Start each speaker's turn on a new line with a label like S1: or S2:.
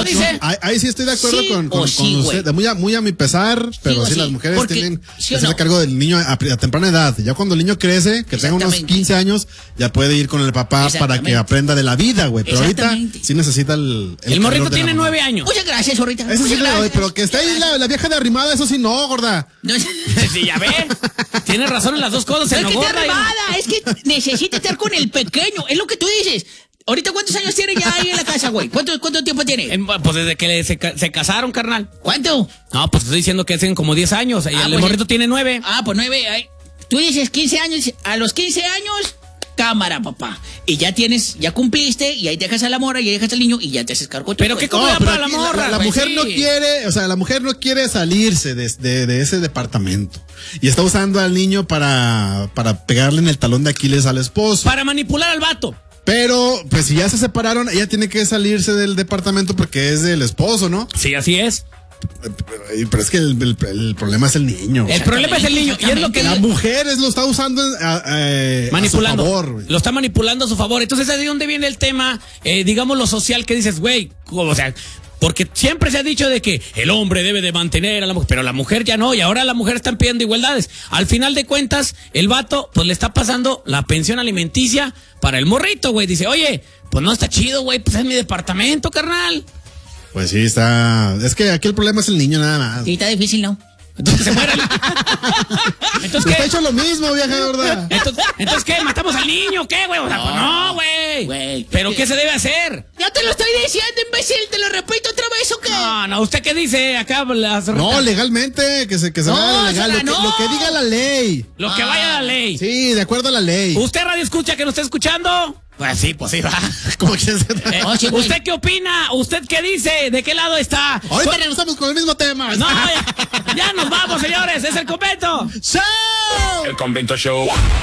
S1: dice.
S2: Ahí sí estoy de acuerdo
S1: Sí
S2: con
S1: o sí,
S2: usted. Muy a mi pesar, pero sí, las mujeres
S1: porque,
S2: tienen
S1: ¿sí
S2: que
S1: o
S2: hacerse
S1: no?
S2: cargo del niño a temprana edad. Ya cuando el niño crece, que tenga unos
S1: Exactamente.
S2: 15 años, ya puede ir con el papá para
S1: Exactamente.
S2: que aprenda de la vida, güey. Pero ahorita
S1: Exactamente.
S2: sí necesita el
S3: morrito
S2: calor de
S3: tiene
S2: la mamá.
S3: 9 años.
S1: Muchas gracias, ahorita.
S2: Eso sí
S1: Muchas
S2: le doy,
S1: gracias.
S2: pero que esté ahí la vieja de arrimada, eso sí no, gorda.
S1: No,
S3: Sí, ya ve. Tienes razón en las dos cosas.
S1: no
S3: Se
S1: es que
S3: enojó,
S1: esté arrimada, es que necesita estar con el pequeño. Es lo que tú dices. Ahorita, ¿cuántos años tiene ya ahí en la casa, güey? ¿Cuánto tiempo tiene?
S3: Pues desde que se casaron, carnal.
S1: ¿Cuánto?
S3: No, pues estoy diciendo que hacen como 10 años. Y el
S1: pues,
S3: morrito tiene 9.
S1: Pues 9. Tú dices 15 años. A los 15 años, cámara, papá. Y ya cumpliste, y ahí dejas a la morra, y ahí dejas al niño, y ya te haces cargo.
S3: Pero qué comodidad
S2: pero
S3: para la
S2: aquí
S3: morra.
S2: La
S3: güey,
S2: mujer
S3: sí.
S2: no quiere, o sea, la mujer no quiere salirse de ese departamento. Y está usando al niño para pegarle en el talón de Aquiles al esposo.
S3: Para manipular al vato.
S2: Pero, pues si ya se separaron, ella tiene que salirse del departamento porque es del esposo, ¿no?
S3: Sí, así es.
S2: Pero es que el problema es el niño.
S3: El problema es el niño. Y es lo que
S2: La mujer lo está usando
S3: manipulando.
S2: a su favor, güey.
S3: Lo está manipulando a su favor. Entonces, ¿de dónde viene el tema, digamos, lo social que dices, güey? O sea, porque siempre se ha dicho de que el hombre debe de mantener a la mujer, pero la mujer ya no, y ahora la mujer están pidiendo igualdades. Al final de cuentas, el vato, pues le está pasando la pensión alimenticia para el morrito, güey. Dice, oye, pues no está chido, güey, pues es mi departamento, carnal.
S2: Pues sí, está. Es que aquí el problema es el niño nada más.
S1: Sí, está difícil, ¿no?
S3: Entonces se muere. Entonces,
S2: Está
S3: ¿qué?
S2: hecho lo mismo, vieja gorda.
S3: Entonces, ¿qué? ¿Matamos al niño o qué, güey? O sea, pues no, güey.
S1: Güey,
S3: ¿Pero
S1: ¿qué?
S3: qué se debe hacer?
S1: Yo te lo estoy diciendo, imbécil. ¿Te lo repito otra vez o qué?
S3: No, ¿usted qué dice acá?
S2: No, legalmente, que se vaya legal.
S1: Sara,
S2: Lo que diga la ley.
S3: Lo que vaya a la ley.
S2: Sí, de acuerdo a la ley.
S3: ¿Usted radio escucha que nos está escuchando? Pues sí, va.
S2: ¿Cómo quieres?
S1: Sí, güey.
S3: ¿Usted qué opina? ¿Usted qué dice? ¿De qué lado está?
S2: Ahorita regresamos con el mismo tema.
S3: No, ya nos vamos, señores. Es el convento.
S2: ¡Chao!
S4: El Convento Show.